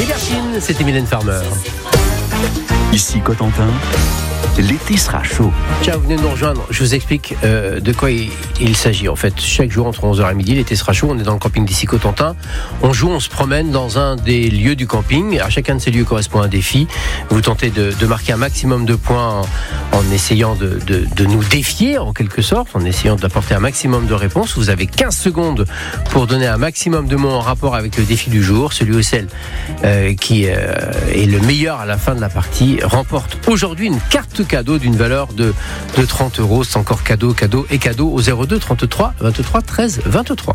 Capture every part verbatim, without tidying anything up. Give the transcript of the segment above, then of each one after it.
Garchine, c'était Mylène Farmer. Ici Cotentin, l'été sera chaud. Tiens, vous venez de nous rejoindre. Je vous explique euh, de quoi il, il s'agit. En fait, chaque jour entre onze heures et midi, l'été sera chaud. On est dans le camping d'ici Cotentin. On joue, on se promène dans un des lieux du camping. À chacun de ces lieux correspond un défi. Vous tentez de, de marquer un maximum de points en, en essayant de, de, de nous défier, en quelque sorte, en essayant d'apporter un maximum de réponses. Vous avez quinze secondes pour donner un maximum de mots en rapport avec le défi du jour. Celui ou celle euh, qui euh, est le meilleur à la fin de la partie remporte aujourd'hui une carte cadeau d'une valeur de, de trente euros. C'est encore cadeau, cadeau et cadeau au zéro deux trente-trois vingt-trois treize vingt-trois.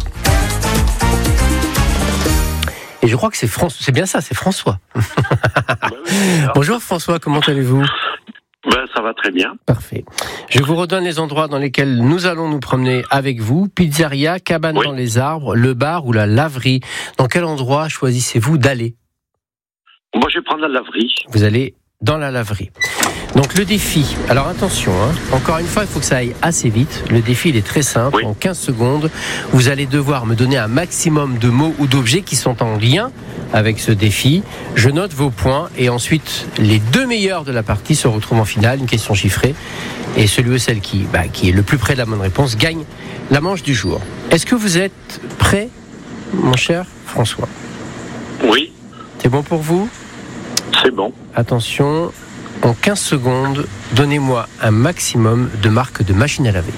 Et je crois que c'est François. C'est bien ça, c'est François. Bah oui, Bonjour François, comment allez-vous ? ben, ça va très bien. Parfait. Je vous redonne les endroits dans lesquels nous allons nous promener avec vous. Pizzeria, cabane Oui. dans les arbres, le bar ou la laverie. Dans quel endroit choisissez-vous d'aller ? Moi, je vais prendre la laverie. Vous allez dans la laverie. Donc le défi, alors attention, hein, encore une fois, il faut que ça aille assez vite. Le défi, il est très simple. Oui. En quinze secondes, vous allez devoir me donner un maximum de mots ou d'objets qui sont en lien avec ce défi. Je note vos points et ensuite, les deux meilleurs de la partie se retrouvent en finale, une question chiffrée. Et celui ou celle qui, bah, qui est le plus près de la bonne réponse gagne la manche du jour. Est-ce que vous êtes prêt, mon cher François ? Oui, C'est bon pour vous ? c'est bon. Attention, en quinze secondes, donnez-moi un maximum de marques de machines à laver.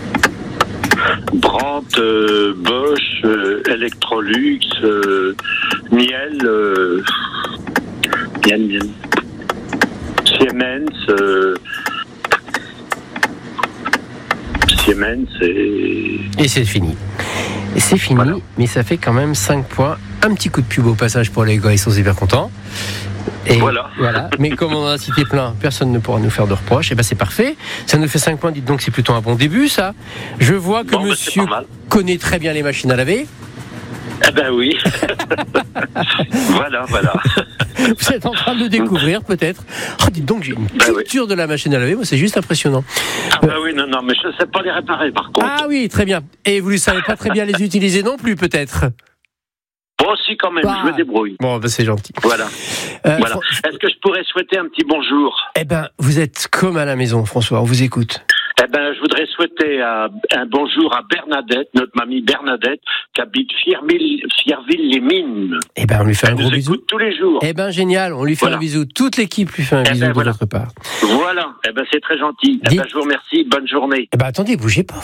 Brandt, euh, Bosch, euh, Electrolux, euh, Miel, euh, Miel, Miel, Siemens, euh, Siemens et... Et c'est fini. Et c'est fini, Voilà. mais ça fait quand même cinq points. Un petit coup de pub au passage pour les gars, ils sont super contents. Et Voilà. voilà. Mais comme on en a cité plein, personne ne pourra nous faire de reproches. Et ben c'est parfait. Ça nous fait cinq points. Dites donc, c'est plutôt un bon début, ça. Je vois que Bon, ben, monsieur c'est pas mal. connaît très bien les machines à laver. Eh ben oui. Voilà, voilà. Vous êtes en train de le découvrir, peut-être. Oh, dites donc, j'ai une Ben oui. culture de la machine à laver. Moi, c'est juste impressionnant. Ah ben oui, non, non, mais je ne sais pas les réparer, par contre. Ah oui, très bien. Et vous ne savez pas très bien les utiliser non plus, peut-être. Bon, si, quand même, Ah. je me débrouille. Bon, ben, c'est gentil. Voilà. Euh, Voilà. Fran- Est-ce que je pourrais souhaiter un petit bonjour ? Eh ben, vous êtes comme à la maison, François. On vous écoute. Eh ben, je voudrais souhaiter euh, un bonjour à Bernadette, notre mamie Bernadette, qui habite Fierville, Fierville-les-Mines. Eh ben, on lui fait un Elle gros nous bisou. écoute tous les jours. Eh ben, génial. On lui fait Voilà. un bisou. Toute l'équipe lui fait un Eh bisou ben, de voilà. votre part. Voilà. Eh ben, c'est très gentil. Eh Dites- ben, je vous remercie. Bonne journée. Eh ben, attendez, bougez pas.